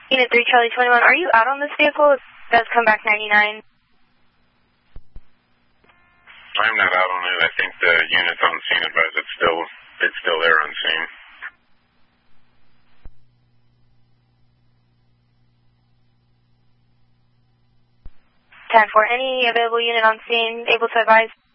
Unit 3, Charlie 21, are you out on this vehicle? It does come back 99. I'm not out on it. I think the unit's on scene advised it's still there on scene. 10-4, any available unit on scene able to advise?